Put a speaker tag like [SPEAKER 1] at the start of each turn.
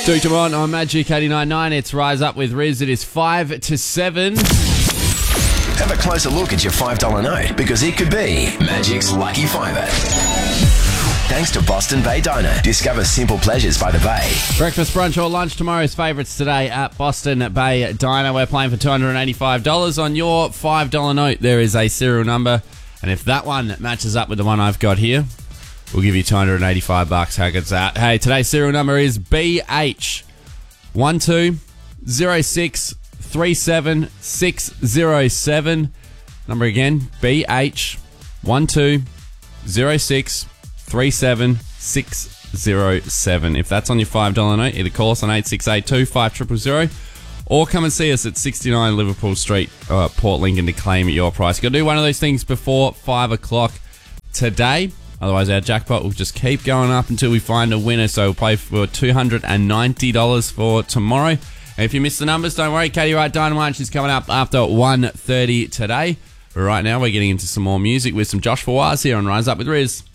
[SPEAKER 1] Duke Dumont on Magic 89.9. It's Rise Up with Riz. It is 5 to 7.
[SPEAKER 2] Have a closer look at your $5 note because it could be Magic's Lucky Fiver. Thanks to Boston Bay Diner. Discover simple pleasures by the Bay.
[SPEAKER 1] Breakfast, brunch or lunch, tomorrow's favourites today at Boston Bay Diner. We're playing for $285. On your $5 note, there is a serial number. And if that one matches up with the one I've got here, we'll give you $285. How good's that? Hey, today's serial number is BH12063767. Number again, BH12063767. If that's on your $5 note, either call us on 8682 5000 or come and see us at 69 Liverpool Street, Port Lincoln, to claim your price. You've got to do one of those things before 5 o'clock today. Otherwise, our jackpot will just keep going up until we find a winner. So we'll play for $290 for tomorrow. And if you miss the numbers, don't worry. Katie Wright Dynamite, she's coming up after 1:30 today. But right now, we're getting into some more music with some Josh Fawaz here on Rise Up with Riz.